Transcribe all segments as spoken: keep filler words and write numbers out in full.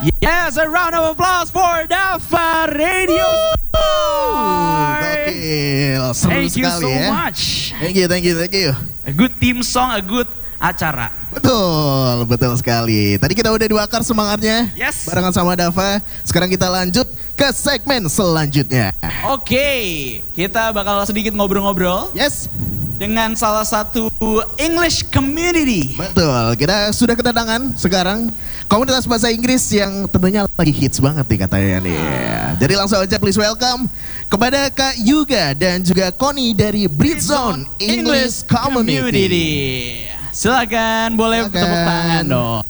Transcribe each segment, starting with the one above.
Yes, a round of applause for Dava Radio Star. Gokil, seru Thank you sekali so ya. much. Thank you, thank you, thank you. A good team song, a good acara. Betul, betul sekali. Tadi kita udah dibakar semangatnya. Yes. Barengan sama Dava. Sekarang kita lanjut ke segmen selanjutnya. Oke, kita bakal sedikit ngobrol-ngobrol Yes. dengan salah satu English community. Betul, kita sudah kedatangan sekarang komunitas bahasa Inggris yang tentunya lagi hits banget nih katanya nih. Jadi langsung aja please welcome kepada Kak Yuga dan juga Connie dari Bridgezone English Community. Silakan, boleh Silakan. tepuk tangan dong.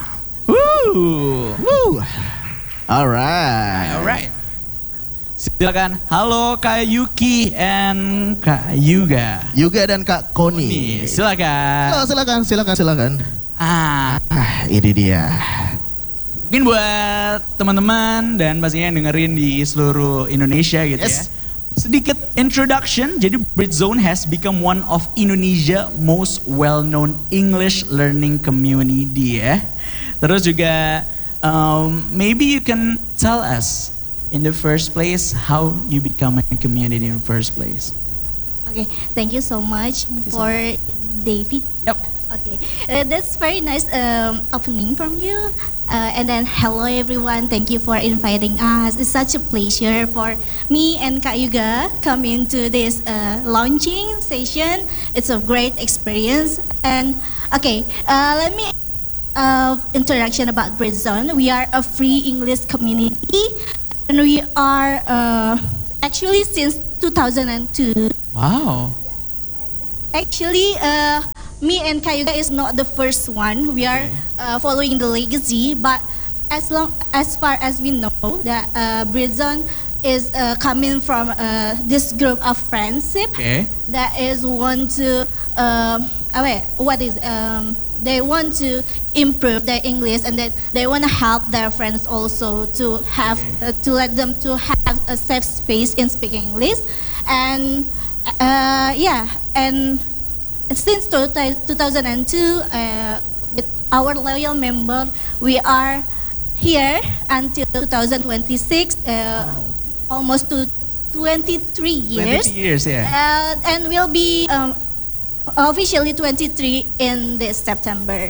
Woo. Woo. Alright. Alright. Silakan. Halo Kak Yuki and Kak Yuga. Yuga dan Kak Connie. Nih, silakan. Oh, silakan, silakan, silakan. Ah, Ah, ini dia. mungkin buat teman-teman dan pastinya yang dengerin di seluruh Indonesia gitu Yes. ya. Sedikit introduction, jadi Bridgezone has become one of Indonesia most well-known English learning community ya. Terus juga um, maybe you can tell us in the first place how you become a community in the first place. Okay, thank you so much you so for David. Yep. Okay, uh, that's very nice um, opening from you. Uh, and then hello everyone, thank you for inviting us. It's such a pleasure for me and Kak Yuga coming to this uh, launching session. It's a great experience. And okay, uh, let me uh, introduction about Bridgezone. We are a free English community, and we are uh, actually since two thousand two. Wow. Actually, uh, me and Kayuga is not the first one. We are uh, following the legacy, but as long as far as we know, that uh, Bridgezone is uh, coming from uh, this group of friendship Okay. that is want to um, uh, wait, what is um, they want to improve their English, and then they want to help their friends also to have uh, to let them to have a safe space in speaking English. And uh, yeah, and since two thousand two, uh, with our loyal member, we are here until two thousand twenty-six, uh, almost to twenty-three years. twenty years ya. Uh, and we'll be um, officially twenty-three in this September.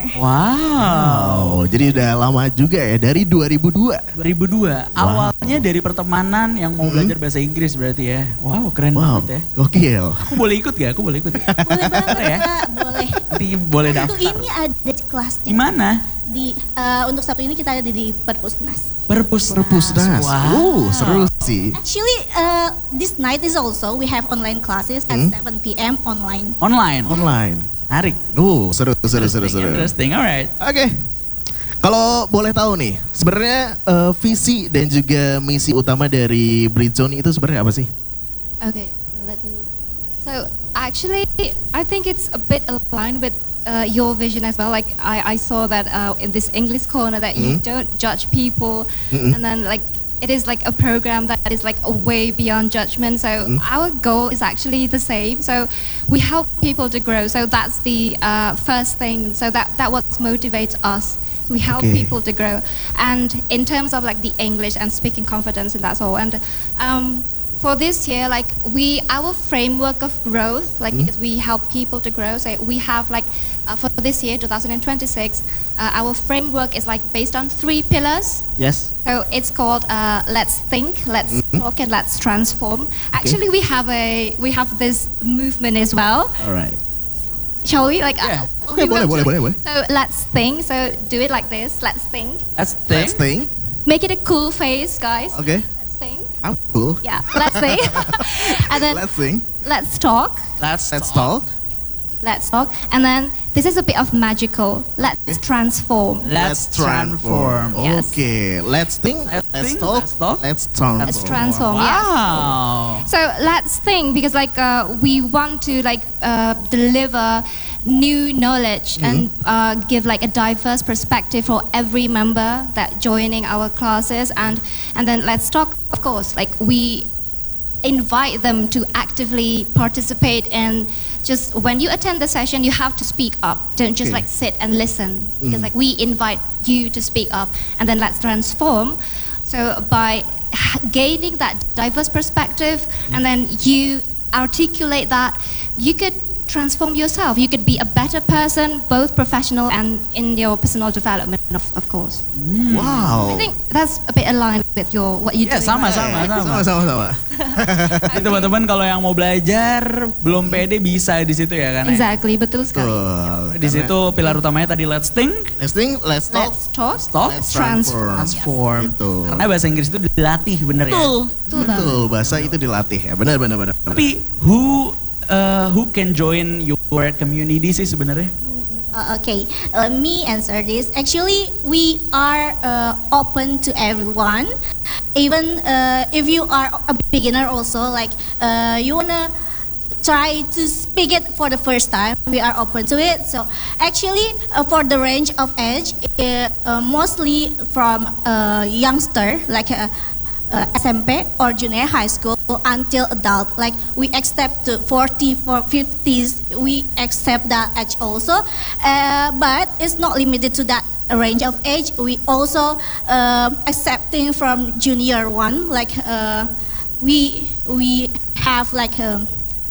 Wow. Oh, jadi udah lama juga ya, dari dua ribu dua. dua ribu dua. Wow. Awalnya dari pertemanan yang mau Hmm. belajar bahasa Inggris berarti ya. Wow, keren Wow, banget ya. gokil. Aku boleh ikut gak? Aku boleh ikut gak? Boleh banget ya? Kak, boleh. Nanti boleh Untuk daftar. ini ada kelasnya. Di mana? Di uh, untuk Sabtu ini kita ada di Perpusnas. Perpusnas. Perpusnas. Wow. Uh, seru sih. Actually, uh, this night is also we have online classes at Hmm. seven p m online. Online. Online. Menarik. Uh, seru, seru, seru, Interesting, seru. Interesting, alright. Oke. Kalau boleh tahu nih, sebenarnya eh, visi dan juga misi utama dari Bridgezone itu sebenarnya apa sih? Okay, let me. So actually, I think it's a bit aligned with uh, your vision as well. Like I, I saw that uh, in this English corner that you Mhm. don't judge people, Mhm. and then like it is like a program that is like a way beyond judgment. So Mhm. our goal is actually the same. So we help people to grow. So that's the uh, first thing. So that that what motivates us. We help Okay. people to grow, and in terms of like the English and speaking confidence, and that's all. And um, for this year, like we, our framework of growth, like Mm. because we help people to grow. So we have like uh, for this year, twenty twenty-six, uh, our framework is like based on three pillars. Yes. So it's called uh, Let's Think, Let's Mhm. Talk, and Let's Transform. Actually, we have a we have this movement as well. Alright. Shall we like? Yeah. Uh, Okay, we boleh, will boleh, do- boleh, boleh. So let's think. So do it like this. Let's think. That's Let's thing. think. Make it a cool face, guys. Oke. Let's think. I'm cool. Yeah. Let's think. and then Let's think. let's talk. Let's, Let's talk. Let's talk. And then this is a bit of magical. Let's transform. Let's transform. Yes. Oke, let's think. Let's Let's think, talk. let's talk. Let's transform. Let's transform. Yes. Wow. So let's think, because like uh, we want to like uh, deliver new knowledge and uh, give like a diverse perspective for every member that joining our classes. And and then let's talk, of course, like we invite them to actively participate in just when you attend the session, you have to speak up. Don't just Okay. like sit and listen, because like we invite you to speak up, and then let's transform. So by gaining that diverse perspective, and then you articulate that, you could transform yourself. You could be a better person, both professional and in your personal development, of, of course. Wow. I think that's a bit aligned with your what you Ya do. sama sama sama. Sama sama sama. Jadi teman-teman kalau yang mau belajar belum pede bisa di situ ya kan? ya? Exactly, betul sekali. Betul. Di situ pilar utamanya tadi let's think, Next thing, let's talk. Let's talk. stop, Let's transform. transform. Gitu. Karena bahasa Inggris itu dilatih bener ya. Betul. Betul Betul. Bahasa itu dilatih ya. Benar benar benar. Tapi who uh, who can join your community sih sebenarnya? Uh, okay, let me answer this. Actually, we are uh, open to everyone, even uh, if you are a beginner. Also, like uh, you wanna try to speak it for the first time, we are open to it. So, actually, uh, for the range of age, uh, uh, mostly from uh, youngster, like. Uh, uh, S M P or junior high school until adult. Like we accept to forty, for fifties, we accept that age also. Uh, but it's not limited to that range of age. We also uh, accepting from junior one. Like uh, we we have like um,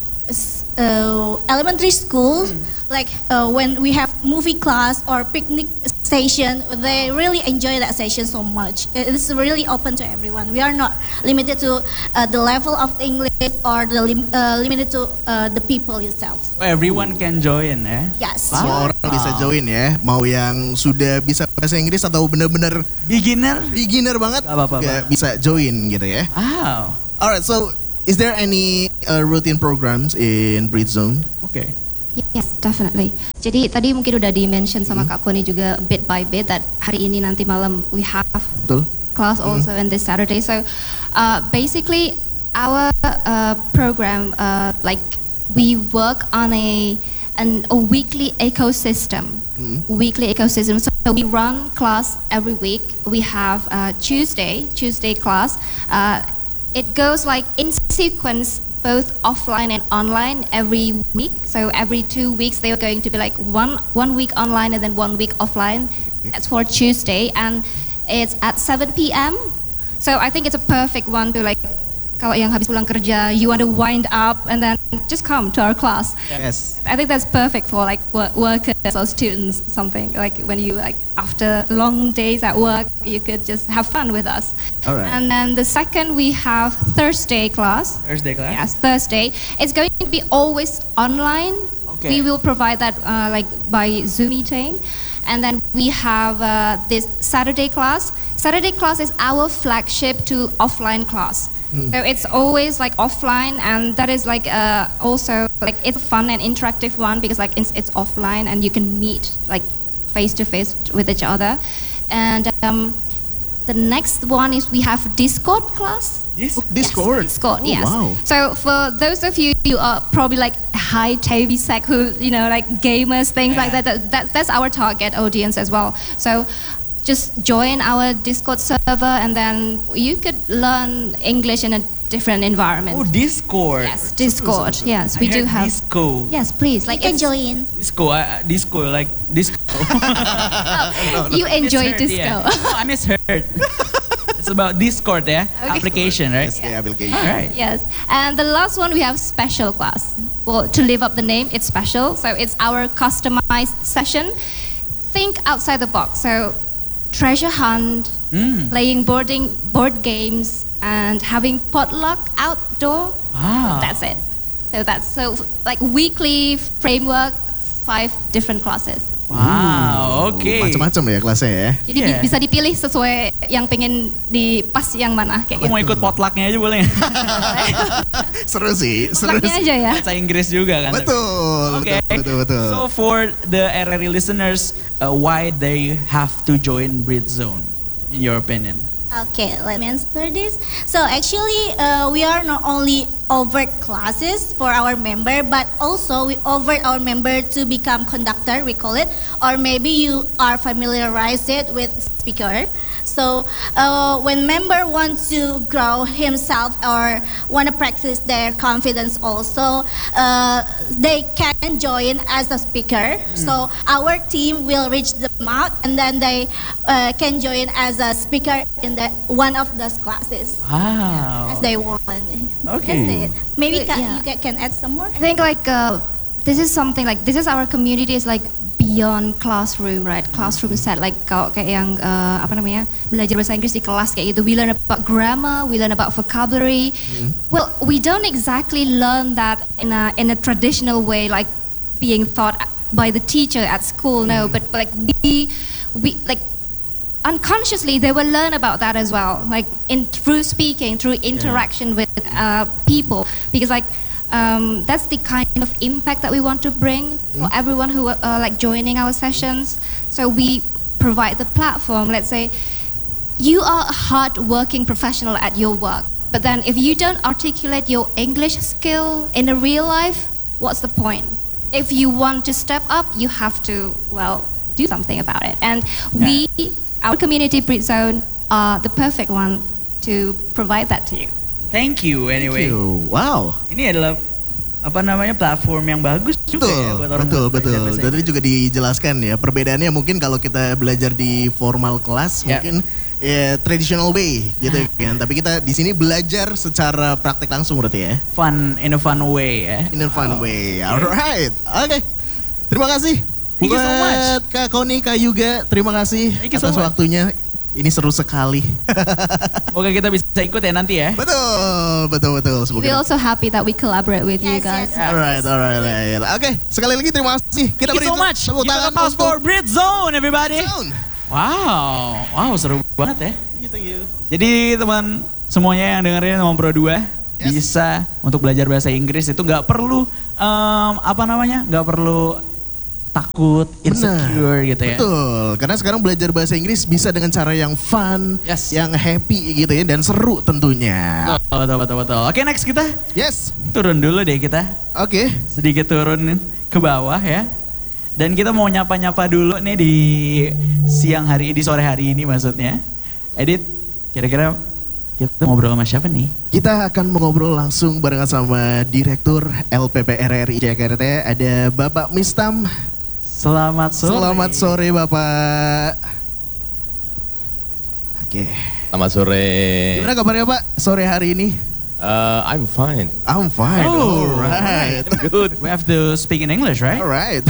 s- uh, elementary schools. Like uh, when we have movie class or picnic station, they really enjoy that session so much. It's really open to everyone. We are not limited to uh, the level of English or the lim- uh, limited to uh, the people itself. Oh, everyone can join ya. Yes. Semua orang bisa join ya. Mau yang sudah bisa bahasa Inggris atau benar-benar Beginner? beginner banget Gak apa-apa, juga Bang. bisa join gitu ya. Wow. Alright, so is there any uh, routine programs in Bridge Zone? Oke. Yes, definitely. Jadi tadi mungkin udah di-mention sama Kak Koni juga bit by bit that hari ini nanti malam we have Betul. class also and this Saturday. So uh, basically our uh, program uh, like we work on a an, a weekly ecosystem. Weekly ecosystem. So we run class every week. We have uh, Tuesday Tuesday class. Uh, it goes like in sequence, both offline and online every week. So every two weeks they are going to be like one one week online and then one week offline. That's for Tuesday, and it's at seven p.m. So I think it's a perfect one to like kalau yang habis pulang kerja, you want to wind up and then just come to our class. Yes. I think that's perfect for like work, workers or students, something like when you like after long days at work, you could just have fun with us. All right. And then the second we have Thursday class. Thursday class? Yes, Thursday. It's going to be always online. Okay. We will provide that uh, like by Zoom meeting. And then we have uh, this Saturday class. Saturday class is our flagship to offline class. So it's always like offline, and that is like uh, also like it's a fun and interactive one because like it's, it's offline and you can meet like face to face with each other. And um, the next one is we have Discord class. This? Discord. Yes, Discord, Oh, yes. wow. So for those of you who are probably like high T V sec who, you know, like gamers, things like that, that, that, that's our target audience as well. So just join our Discord server and then you could learn English in a different environment. Oh, Discord. Yes, Discord. Yes, I we do heard have. disco. Yes, please. You Like can it's- join. Disco, uh, disco, like disco. You enjoy Misheard, disco. yeah. Oh, I misheard. It's about Discord, yeah? Okay. Application, right? Yes, the application. Right. Yes, and the last one we have special class. Well, to live up the name, it's special. So it's our customized session. Think outside the box. So treasure hunt, Mm. playing boarding board games, and having potluck outdoor. Wow. That's it. So that's so like weekly framework, five different classes. Wow, oke. Macam-macam ya kelasnya ya. Jadi Yeah. bisa dipilih sesuai yang pengen di pas yang mana kayak Aku gitu. mau ikut potlucknya aja boleh nggak? Seru sih, seru Potlucknya sih. aja ya. Bahasa Inggris juga kan? Betul, Oke. betul, betul, betul. So for the R R E listeners, uh, why they have to join Bridge Zone, in your opinion? Okay, let me answer this. So actually, uh, we are not only offer classes for our member, but also we offer our member to become conductor, we call it, or maybe you are familiarized it with speaker. So uh, when member wants to grow himself or want to practice their confidence also, uh, they can join as a speaker. Mm. So our team will reach them out and then they uh, can join as a speaker in the one of those classes. Wow. As they want. Okay. That's it. Maybe Uh, ca- yeah. you ca- can add some more? I think like uh, this is something like this is our community is like beyond classroom, right? Classroom set like kalau kayak yang uh, apa namanya belajar bahasa Inggris di kelas kayak gitu. We learn about grammar, we learn about vocabulary. Mm. Well, we don't exactly learn that in a in a traditional way, like being taught by the teacher at school. No, mm. but, but like we we like unconsciously they will learn about that as well, like in through speaking, through interaction yeah. with uh, people, because like. Um, that's the kind of impact that we want to bring for everyone who are uh, like joining our sessions. So we provide the platform. Let's say you are a hard-working professional at your work, but then if you don't articulate your English skill in the real life, what's the point? If you want to step up, you have to, well, do something about it. And we, our community Brit Zone, are the perfect one to provide that to you. Thank you anyway. Thank you. Wow. Ini adalah apa namanya platform yang bagus juga betul, ya buat orang betul, belajar betul. bahasa Dan tadi Inggris. juga dijelaskan ya perbedaannya mungkin kalau kita belajar di formal class Ya. mungkin ya traditional way gitu kan. Tapi kita di sini belajar secara praktek langsung berarti ya. Fun in a fun way ya. In a fun way. Alright. Oke. Terima kasih. Thank you so much. Buat Kak Koni, Kak Yuga, terima kasih Thank you so atas much. waktunya. Ini seru sekali. Semoga kita bisa ikut ya nanti ya. Betul, betul, betul. Semoga. We're also happy that we collaborate with you Yes, guys. yes. Alright, alright, alright. Oke, sekali lagi terima kasih. Kita Thank you so beri much. tepuk Give tangan a applause for Brit Zone everybody. Zone. Wow, wow seru banget ya. Thank you, thank you. Jadi teman semuanya yang dengerin Ngomong Pro dua Yes. bisa untuk belajar bahasa Inggris itu nggak perlu um, apa namanya nggak perlu takut, insecure Benar, gitu ya. Betul, karena sekarang belajar bahasa Inggris bisa dengan cara yang fun, Yes. yang happy gitu ya, dan seru tentunya. Betul, betul, betul, betul. Oke next kita Yes, turun dulu deh kita. oke. Sedikit turun ke bawah ya. Dan kita mau nyapa-nyapa dulu nih di siang hari, di sore hari ini maksudnya. Edit, kira-kira kita ngobrol sama siapa nih? Kita akan mengobrol langsung barengan sama Direktur L P P R R I Jakarta, ada Bapak Mistam. Selamat sore. Selamat sore Bapak. Oke. Selamat sore. Gimana kabarnya Pak sore hari ini? Uh, I'm fine. I'm fine. Oh, Alright. Good. We have to speak in English, right? Alright.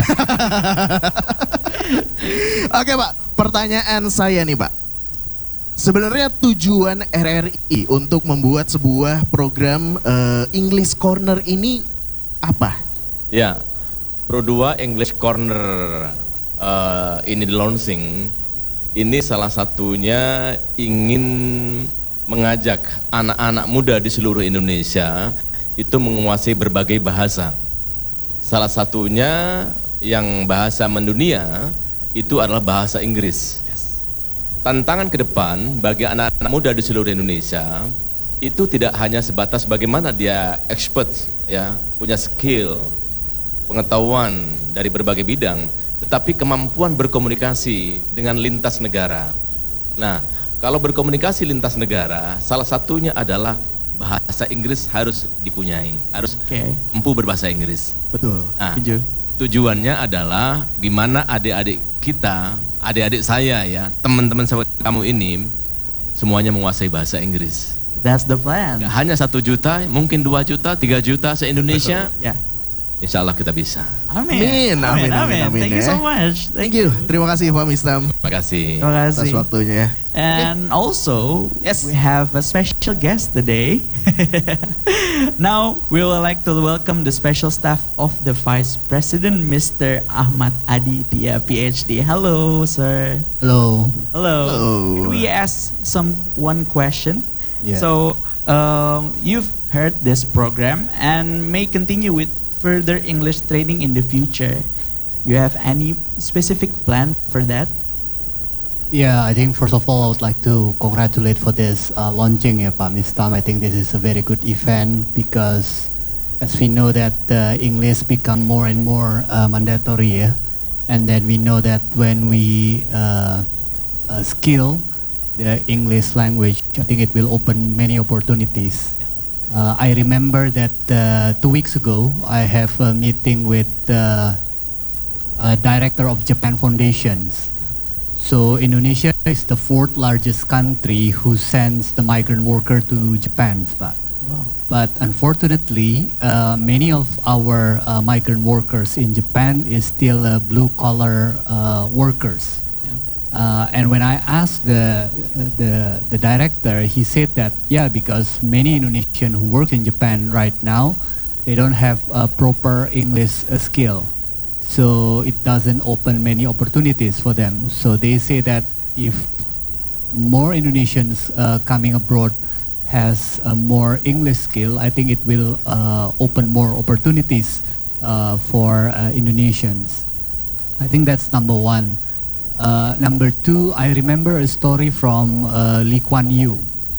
Oke Pak, pertanyaan saya nih Pak. Sebenarnya tujuan R R I untuk membuat sebuah program uh, English Corner ini apa? Ya, Pro dua English Corner uh, ini di launching. Ini salah satunya ingin mengajak anak-anak muda di seluruh Indonesia itu menguasai berbagai bahasa. Salah satunya yang bahasa mendunia itu adalah bahasa Inggris. Tantangan ke depan bagi anak-anak muda di seluruh Indonesia itu tidak hanya sebatas bagaimana dia expert ya, punya skill, pengetahuan dari berbagai bidang, tetapi kemampuan berkomunikasi dengan lintas negara. Nah, kalau berkomunikasi lintas negara, salah satunya adalah bahasa Inggris harus dipunyai, harus Oke. mampu berbahasa Inggris. Betul. Nah, Setuju. tujuannya adalah gimana adik-adik kita, adik-adik saya ya, teman-teman sahabat kamu ini semuanya menguasai bahasa Inggris. That's the plan. Nggak hanya satu juta, mungkin dua juta, tiga juta se-Indonesia. Ya. Insya Allah kita bisa. Amin. Amin, amin, amin, amin, Thank you ya. so much. Thank you. Terima kasih Pak Mistam Terima kasih. Terima atas kasih. waktunya. And also, Yes. we have a special guest today. Now, we would like to welcome the special staff of the Vice President, Mister Ahmad Aditya, P H D. Hello, sir. Hello. Hello. Hello. Can we ask some one question? Yeah. So, um, you've heard this program and may continue with further English training in the future. You have any specific plan for that? Yeah, I think first of all I would like to congratulate for this uh, launching ya Pak Mistam. I think this is a very good event because as we know that uh, English become more and more uh, mandatory ya. And then we know that when we uh, uh, skill the English language, I think it will open many opportunities. Uh, I remember that uh, two weeks ago I have a meeting with uh, a director of Japan Foundations. So Indonesia is the fourth largest country who sends the migrant worker to Japan, Pak. Wow. But unfortunately, uh, many of our uh, migrant workers in Japan is still uh, blue-collar uh, workers. Yeah. Uh, and when I asked the, the the director, he said that yeah, because many Indonesian who work in Japan right now, they don't have a proper English uh, skill. So it doesn't open many opportunities for them. So they say that if more Indonesians uh, coming abroad has a more English skill, I think it will uh, open more opportunities uh, for uh, Indonesians. I think that's number one. Uh, number two, I remember a story from uh, Lee Kuan Yew.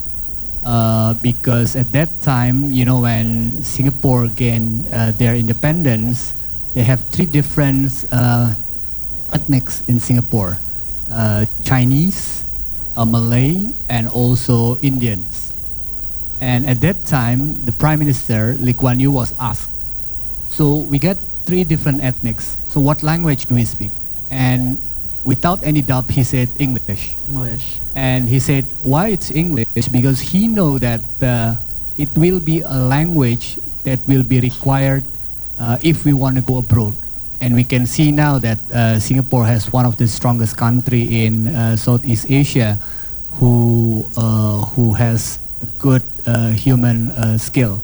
Uh, because at that time, you know, when Singapore gained uh, their independence, they have three different uh, ethnics in Singapore, uh, Chinese, uh, Malay, and also Indians. And at that time, the Prime Minister, Lee Kuan Yew, was asked, so we get three different ethnics, so what language do we speak? And without any doubt, he said English. English. And he said, why it's English? Because he know that uh, it will be a language that will be required Uh, if we want to go abroad. And we can see now that uh, Singapore has one of the strongest country in uh, Southeast Asia who, uh, who has a good uh, human uh, skill.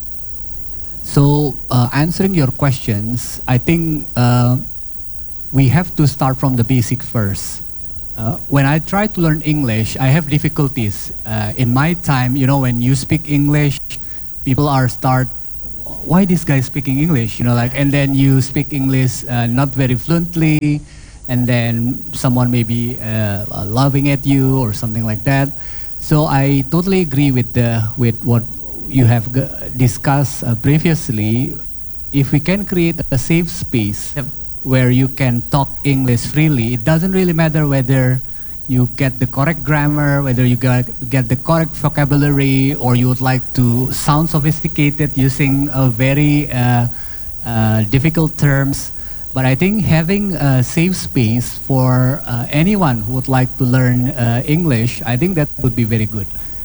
So uh, answering your questions, I think uh, we have to start from the basic first. Uh, when I try to learn English, I have difficulties. Uh, in my time, you know, when you speak English, people are start why this guy speaking English, you know, like, and then you speak English uh, not very fluently, and then someone may be uh, laughing at you or something like that. So I totally agree with the with what you have g- discussed uh, previously. If we can create a safe space Yep. where you can talk English freely, it doesn't really matter whether you get the correct grammar, whether you get, get the correct vocabulary, or you would like to sound sophisticated using a very uh, uh, difficult terms. But I think having a safe space for uh, anyone who would like to learn uh, English, I think that would be very good.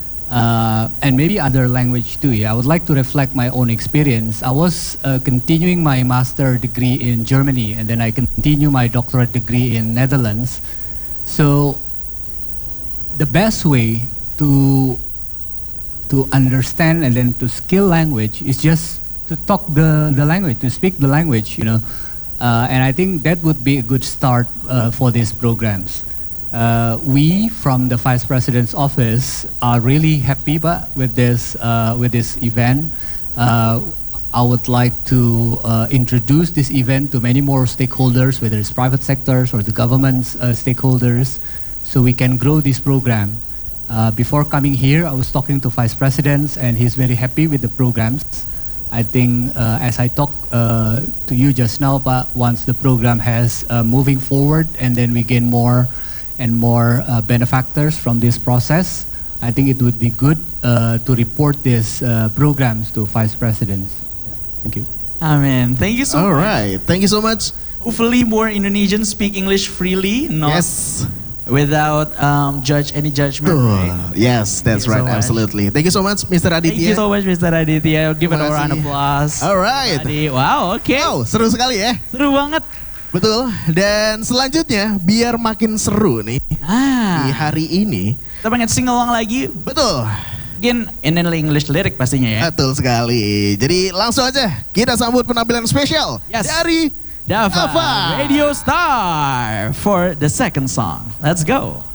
Uh, and maybe other language too. Yeah, I would like to reflect my own experience. I was uh, continuing my master degree in Germany, and then I continue my doctorate degree in Netherlands. So the best way to to understand and then to skill language is just to talk the, the language, to speak the language, you know. Uh, and I think that would be a good start uh, for these programs. Uh, we from the Vice President's office are really happy ba- with this uh, with this event. Uh, I would like to uh, introduce this event to many more stakeholders, whether it's private sectors or the government's uh, stakeholders, so we can grow this program. Uh, before coming here, I was talking to Vice Presidents, and he's very happy with the programs. I think, uh, as I talked uh, to you just now, but once the program has uh, moving forward, and then we gain more and more uh, benefactors from this process, I think it would be good uh, to report these uh, programs to Vice Presidents. Thank you. Amen. Thank you so All much. right, thank you so much. Hopefully more Indonesians speak English freely, not Yes. without um, judge any judgment. Betul. right? Yes, that's Thank you right, so much. absolutely. Thank you so much, Mister Thank you Aditya. so much, Mister Aditya. Give it a Terima round of kasih. applause. Alright. Tadi. Wow, oke. Wow, seru sekali ya. Seru banget. Betul. Dan selanjutnya, biar makin seru nih di Ah, hari ini. kita pengen sing along lagi. Betul. Mungkin in English lyric pastinya ya. Betul sekali. Jadi langsung aja kita sambut penampilan spesial Yes. dari Dava, Dava. Radio Star for the second song. Let's go.